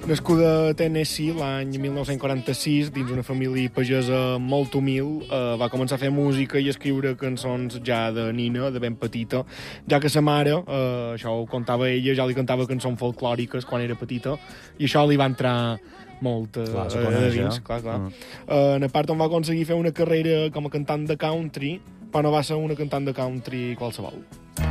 Nascuda a Tennessee l'any 1946, dins una família pagesa molt humil, va començar a fer música i a escriure cançons ja de nina, de ben petita, ja que sa mare, això ho contava ella, ja li cantava cançons folclòriques quan era petita, i això li va entrar molt a dins. Clar. En part on va aconseguir fer una carrera com a cantant de country, però no va ser una cantant de country qualsevol.